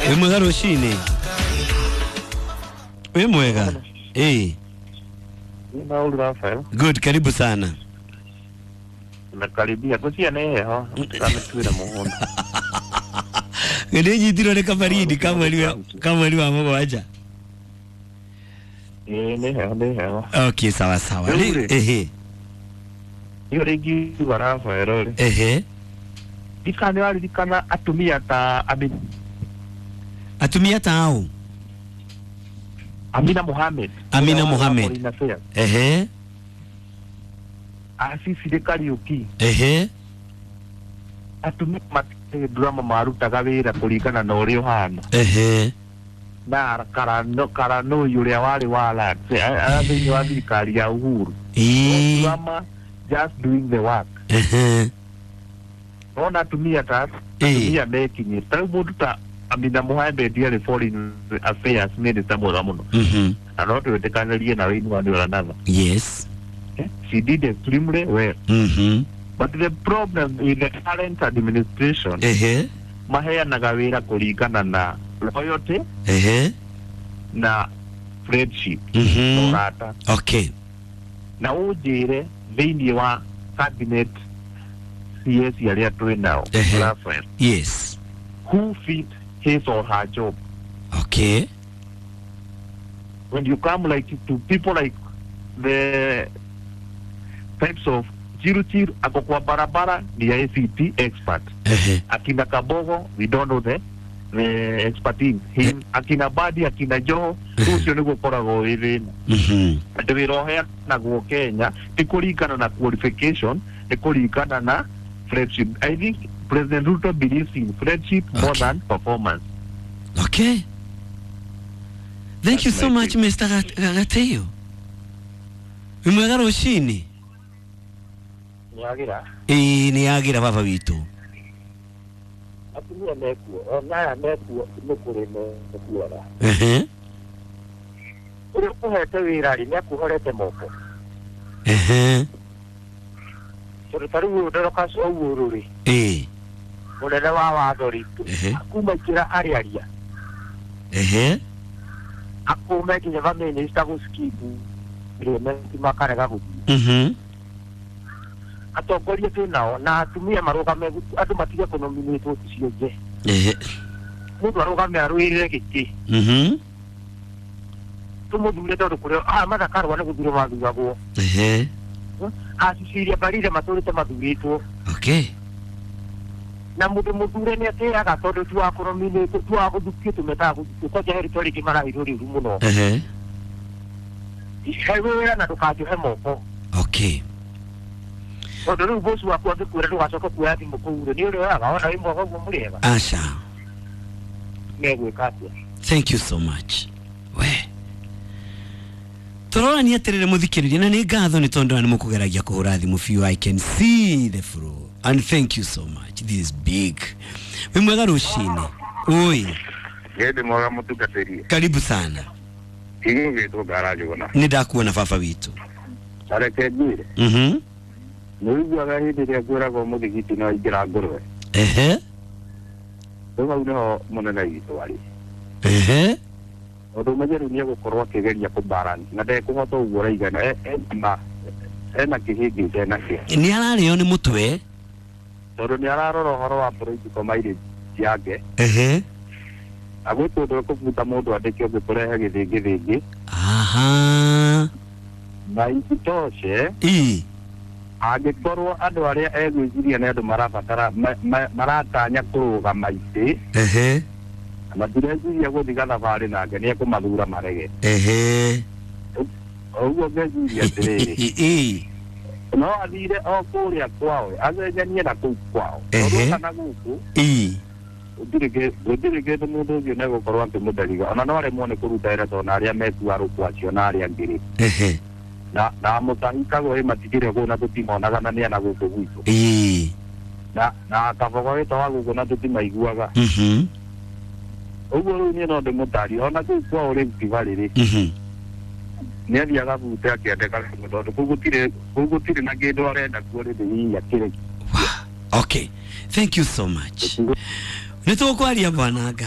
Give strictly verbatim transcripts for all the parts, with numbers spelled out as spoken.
we mwega rushini we mwega eh Ina ulu Rafael. Good, karibu sana. Nakaribia kusia neho kama tuwe muhondo. Ngedeji tiro ne kabaridi kama liwa kama liwa mambo aja. Eh neho neho. Okay, sawa sawa. Eh. Yo regi wa Rafael. Eh. Dikane wali dikana atumia ta Amin. Atumia ta au? Amina Mohamed. Amina Mohamed. Eh. Asisi de karaoke. Eh. Atumia mate drama maruta gawira kulikana na uri hana. Eh. Na karano karano yule wale wala. Athi wa thirikari ya Uhuru. Eh. Drama just doing the work. Eh. Ona tumia ta tumia making it. Tabu ta Amina Mohamed dear foreign affairs minister moramuno. Mhm. And to the Canadian na one or another. Yes. She did extremely well. Mhm. But the problem in the current administration, eh, mahea nagawira kuligana na loyalty, eh, na friendship. Mhm. Rata. Okay. Na ujire thini wa cabinet C S yaria tuwe now. Uh-huh. Yes. Who fit his or her job? Okay. When you come like to people like the types of Chiru Chiru, ako kwa barabara ni A C T expert. Uh-huh. Akina Kabogo, we don't know the the expertise. Him, akina Badi, akina Joho, tusio ni gukora go within. Mhm. Ati wirohea na go Kenya, tikurikana na qualification, tikurikana na friendship. I think President Ruto believes in friendship okay. more than performance. Okay. Thank That's you so much, thing. Mister Gateyo. Mwega rushini. Niagira. Eh, niagira baba witu. Atumia mekuo, onaya mekuo, mekure mekuora. Eh. Uri kuhete wirari, nekuhorete moko. Eh. Sori taru udero kaso ururi. Eh. Munene wa wathori. Akuma kira ariaria. Eh. Akuma kinya va minister guskibu. Ndimenti makarega guthi. Mhm. Atongoria tu nao na atumia marugame andu matiga kunominate cio je. Eh. Mundu arugame arwirire giki. Mhm. Tumuthure tondu kurio ah mathakarwa ni guthuro mathuragwo. Eh. Asiciria barire maturite mathuritwo. Okay. Na mundu muthure ni atiraga tondu tu akunominate tu aguthukie tumeta guthukie ko jeheri tori kimara iruri muno. Eh. Ishaiwe na tukajuhe moko. Okay. Tondu riu bosi waku angikuira ndugacoka kuoya thimu kuu ni uri waga ona imwe koguo muriega. Asha. Megwika atia. Thank you so much. We. Torora ni aterere muthikiriria na ni ngatho ni tondu ani mukugeragia kuhura thimu few I can see the flow and thank you so much. This is big. We mwega rushini. Oi. Gede mwega mutukateria. Karibu sana. Ingi to garage gona. Ni ndakuona baba witu. Sare kejire. Mhm. Nugu agahindi ya kura go muthigiti no igira ngurwe. Ehe. Nduga uno munene gitu wali. Ehe. Odo majeru ni gukorwa kigeria ku balance na de kuhota ugura igana e ma ena kihigi tena ki. Ni arario ni mutwe. Todo ni araroro horo wa political mileage yake. Ehe. Agwito ndo kuvuta mundu andike gukore githingi thingi. Aha. Na itoshe. I. Agikorwo andu aria egwiciria ni andu marabatara maratanya kurugama ite. Ehe. Matireciria guthiga thabari nake ni ekumathura marege. Ehe. Oguo ngeciria atiriri. I. No athire o kuria kwao acenjanie na kuu kwao. Ehe. Kana guku. I. Utirike utirike mundu ucio ne gukorwo akimutheriga ona no aremwo ni kuruta ira tona aria mekua ruku acio na aria ngiri. Ehe. Na na mutahikago e matigire go na tutimonaga na ni ana guku gwitu. I. Na na kabogo ito wa guku na tutimaiguaga. Mhm. Uguo riu ni no ndimutari ona kuu kwao ri ntibariri. Mhm. Ni athiaga bute akiendeka tondu kugutire kugutire na kindu arenda kuore thinya kire. Okay. Thank you so much. Nitokwaria bwana Ngara.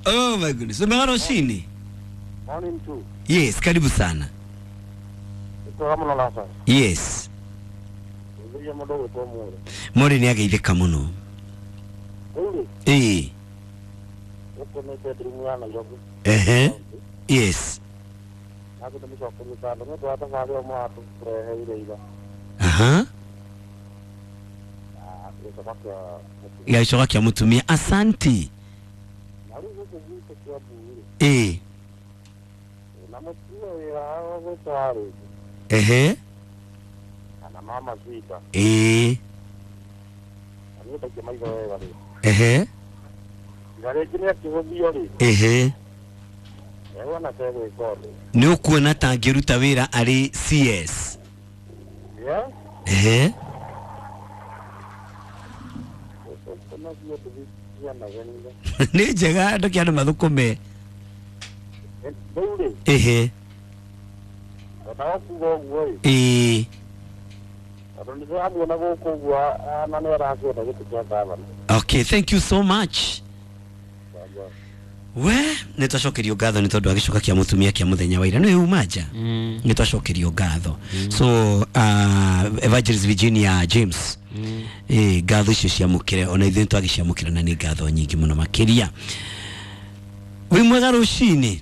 Oh my goodness. Umegaro chini? Morning too. Yes, karibu sana. Ito kama nalasa. Yes. Ndio mdogo tu mwe. Mori ni ageithika muno. Uli. Eh. Uko na bedroom yana yoku. Ehe. Yes. Hapo ndio kwa kumtanda. Ndio hata wale wa watu prehe ile ile. Aha. Ah, ndio kwa Ya shoka kia mutumia asanti. Nalizo kuvuka kwa bure. Eh. Na mtu ya hao tayari. Ehe. Ana mama zika. Eh. Ndio kwa maigo wale. Ehe. Ngare kile kihobi ri. Ehe. Ewa na sego ikole. Ni ukuona tangiruta wira ari C S. Yeah? Ehe. Kuna hiyo tu ya na gani. Ni njega ndo kiano mathukume. Bure. Ehe. Ndio kugo gwe. Eh. Ado ni hapo na go kugwa na ne ra ko na kitu baba. Okay, thank you so much. We nitwacokerio ngatho ni tondu agicoka kia mutumia kia muthenya wa ira no umaja mm. nitwacokerio ngatho mm. so uh, Evangelist Virginia James mm. eh ngatho icio cia mukire ona ithe twagiciamukira na ni ngatho nyingi muno makiria wi mwega rucini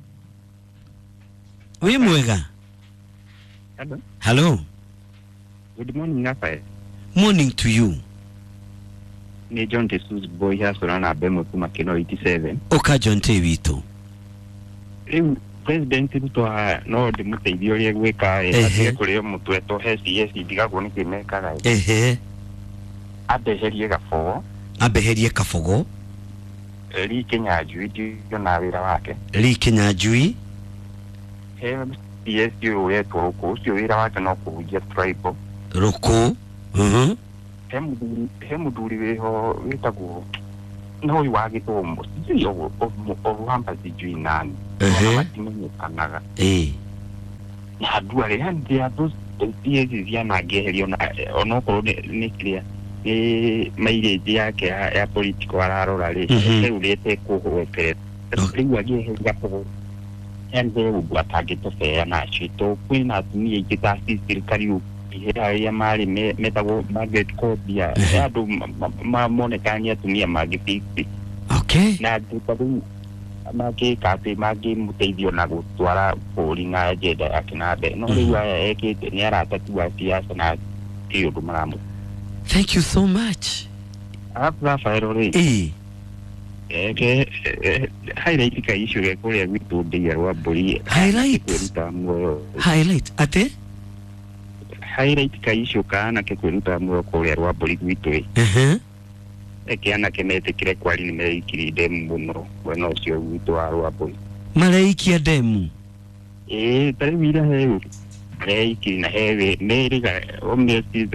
wi mwega Hello. hello Good morning, Rafael. morning to you. Ni John Jesus boy hasura na bemo kuma kino eighty-seven. Oka John T wito. Riu president ruto no de muteithio rie gwika ati kuri mutu eto he C S ndigago ni kimekaga. Ehe. Abeherie gafogo. Abeherie kafogo. Ri Kenya njui ndio na wira wake. Ri Kenya njui. He C S yo yeto ruko ucio wira wake no kujia tribal. Ruko. Mhm. Hemu hemu duri weho witagwo no iwagithombo sio oruhamba sijui nani matimenyekanaga eh na duare handi athos tiezi zia na geherio na onokoro ni clear eh mairezi yake ya political ararora ri urete kuhwekere riu ageheria po ende ubwatagite fea na chito kwina atumia ikitasi serikali hera ya mali me metago Margaret Kobia ado mamonekania tumia magifiki. Okay. Na tutabu magi kati magi muteithio na gutwara buri na jeda yakinabe no riwa ekete ni aratatu wa siasa na tiyo dumaramu. Thank you so much. Apa fairori. Eh. Eke highlight ka issue ya kule witu ndia wa buri. Highlight. Highlight ate highlight ka issue kana ke kweruta mwe kule rwa buri gwitu eh eh eke ana kemete kire kwali ni meikiri demu muno weno cio gwitu rwa buri maraikia demu eh tare wira he meikiri na hewe meriga omnesi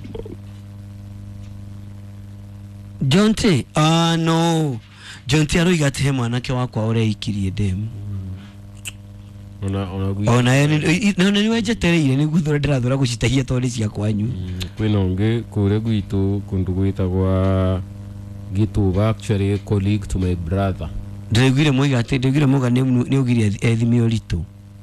John T ah no John T aroiga te mwanake wakwa ore ikirie demu ona ona gwi ona yani no ni wejetereire ni guthura ndirathura gucitahia tori cia kwanyu kwina unge kure gwitu kundu gwitagwa Gituba, actually colleague to my brother. Ndegire mwiga ati ndegire muga ni ugire ethimi orito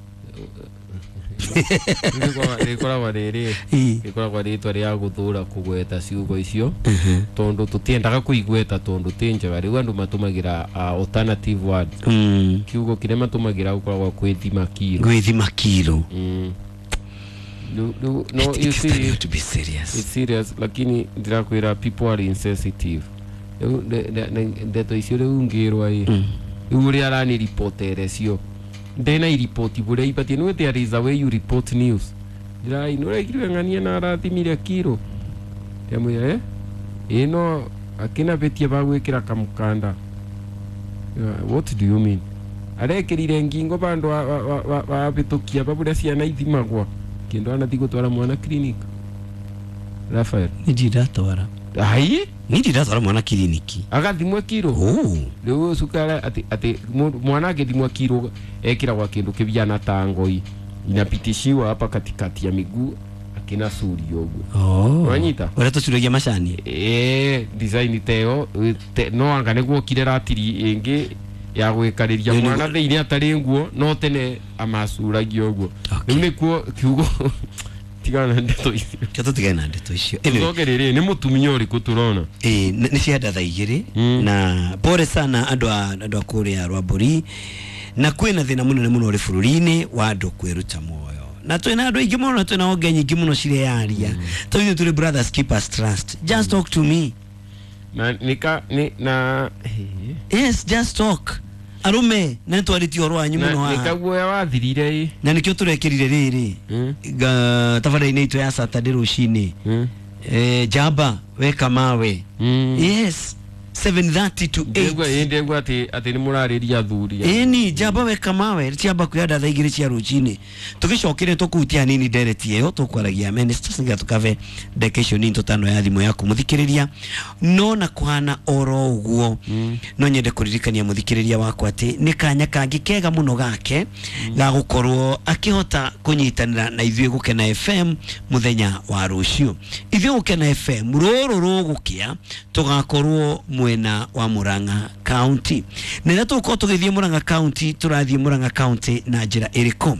Nikora warere nikora warito ari aguthura kugweta ciugo icio tondu tutiendaga kuigweta tondu tinjaga riu andu matumagira alternative words kiugo kire matumagira ukoragwa kwithima kiro kwithima kiro no no no you see to be serious it's serious lakini ndirakwira people are insensitive ndeto icio riu ngirwa i riu ri arani reportere cio ndena i report bure ipatie no there is a way you report news dirai no rekire ngania na arathimire kiro temwe eh ino akina betie bagwikira kamukanda what do you mean arekirire ngingo bandu ba bitukia babure ciana ithimagwa kindu anathi gutwara mwana clinic Rafael nijira twara ai nijira twara mwana clinic agathimwe kiro oh riu sukara ati ati mwana agithimwa kiro ekira kwa kindu kibiana tangoi inapitishiwa hapa katikati ya miguu akina suri yogo oh wanyita wala tucuragia macani eh design teo te, no anga neguo kirera atiri ingi ya gwikariria mwana thiini atari nguo no tene amasuragia uguo ni kuo kiugo tigana ndeto icio Kyo tigana ndeto icio Ndogerere ni mutumia uri kuturona eh ni ciada tha igiri na pore sana andu andu akuria Rwamburi na kwina thina munene muno ri bururi-ini wa andu kwiruta moyo na twina andu ingi muno twina onge nyingi muno cire yaria tũthiĩ tũrĩ brothers keepers trust just talk to me na nika ni na yes just talk arume na twaritie oro anyu muno ha nika guoya wathirire na nikio turekirire riri ga tafadhali itu ya Saturday rucini eh jaba weka mawe yes seven thirty to eight ndegwa ndegwa ati ati ni murariria thuria eni jaba weka mawe tiamba kuyada tha igiri cia rucini tukicokire tukutia nini dereti yo tukwaragia ministers nga tukave dedication into tano ya thimu yaku muthikiriria no na kuhana oro uguo no nyende kuririkania muthikiriria wakwa ati ni kanya kangi kega muno gake ga gukorwo akihota kunyitanira na ithuĩ gukena F M muthenya wa rucio ithuĩ gukena F M roro rugukia tugakorwo mwena wa Murang'a County nina tuko tugithie Murang'a County turathie Murang'a County na njira iriko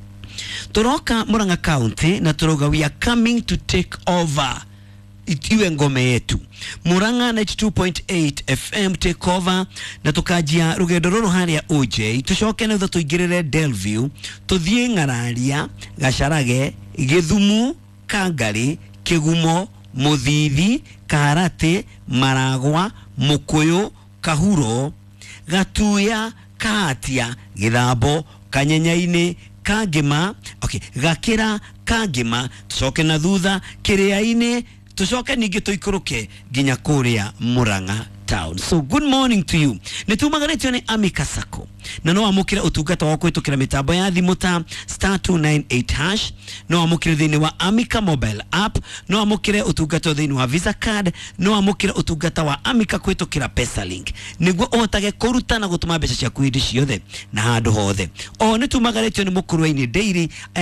turoka Murang'a County na turoga we are coming to take over itiwe ngome yetu Murang'a ninety-two point eight F M take over na tukajia rugendo ruru haria O J tucoke na tuigirire Delview tuthie Ng'araria Gacarage Githumu Kangari Kigumo Muthithi Karate Maragwa Mukuyu Kahuro Gatuya Katia Githambo Kanyenyaini Kangima okay Gakira Kangima tucoke na thutha Kiria-ini tucoke ningi tuikuruke ginya kuria Murang'a town. So good morning to you. Netumaganetio ni Amika Sacco na no amukira utungata wa kwitukira mitambo ya thimu ta star two nine eight hash no amukire thini wa Amika mobile app no amukire utungata thini wa Visa card no amukire utungata wa Amika kwitukira Pesa Link niguo otage kuruta na gutuma mbeca cia kwindi ciothe na handu hothe o netumaganetio ni Mukurweini Daily